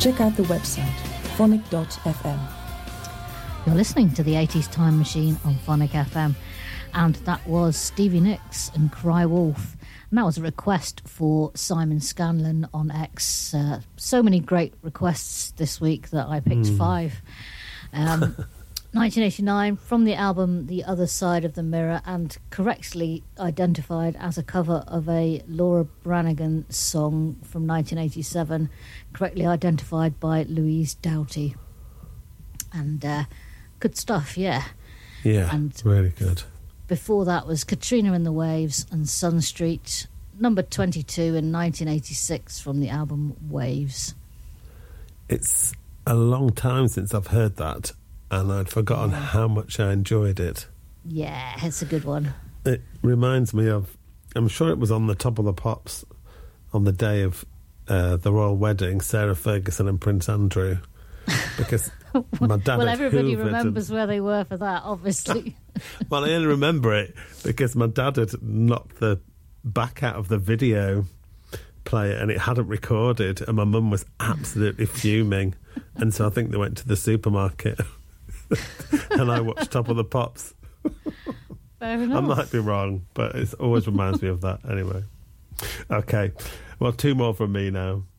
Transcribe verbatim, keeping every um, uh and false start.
check out the website phonic dot f m. You're listening to the eighties Time Machine on Phonic F M, and that was Stevie Nicks and Cry Wolf, and that was a request for Simon Scanlon on X. Uh, so many great requests this week that I picked mm. five. Um, nineteen eighty-nine, from the album The Other Side of the Mirror, and correctly identified as a cover of a Laura Branigan song from nineteen eighty-seven, correctly identified by Louise Doughty. And uh, good stuff, yeah. Yeah, and really good. Before that was Katrina and the Waves and Sun Street, number twenty-two in nineteen eighty-six from the album Waves. It's a long time since I've heard that, and I'd forgotten yeah. how much I enjoyed it. Yeah, it's a good one. It reminds me of, I'm sure it was on the Top of the Pops on the day of uh, the royal wedding, Sarah Ferguson and Prince Andrew, because my dad well, everybody hoovered remembers and, where they were for that, obviously. Well, I only remember it because my dad had knocked the back out of the video player and it hadn't recorded, and my mum was absolutely fuming, and so I think they went to the supermarket and I watched Top of the Pops. Fair enough. I might be wrong, but it always reminds me of that anyway. Okay, well, two more from me now.